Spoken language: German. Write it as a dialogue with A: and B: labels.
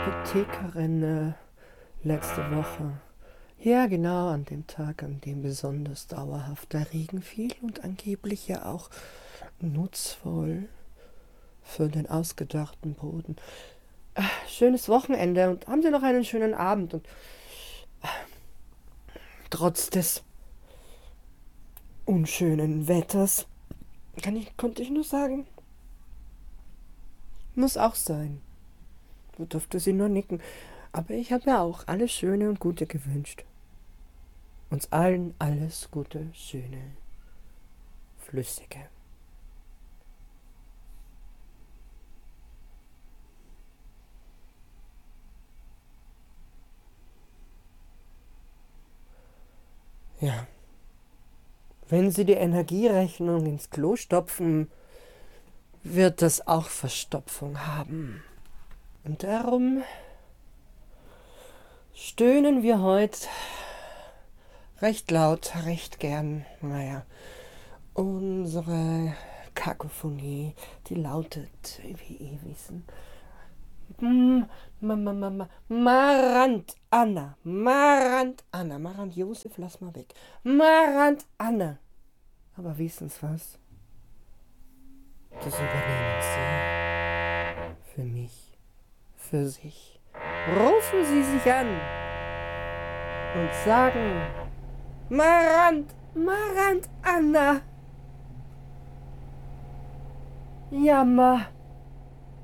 A: Apothekerin letzte Woche. Ja, genau an dem Tag, an dem besonders dauerhafter Regen fiel und angeblich ja auch nutzvoll für den ausgedachten Boden. Schönes Wochenende und haben Sie noch einen schönen Abend. Und trotz des unschönen Wetters konnte ich nur sagen, muss auch sein. Du durfte sie nur nicken. Aber ich habe mir auch alles Schöne und Gute gewünscht. Uns allen alles Gute, Schöne, Flüssige. Ja. Wenn Sie die Energierechnung ins Klo stopfen, wird das auch Verstopfung haben. Und darum stöhnen wir heute recht laut, recht gern. Naja, unsere Kakophonie, die lautet, wie ihr wissen, Marant Anna, Marant Josef, lass mal weg. Marant Anna. Aber wissen Sie was? Das übernehmen Sie für mich, für sich. Rufen Sie sich an und sagen, Marant Anna. Jammer.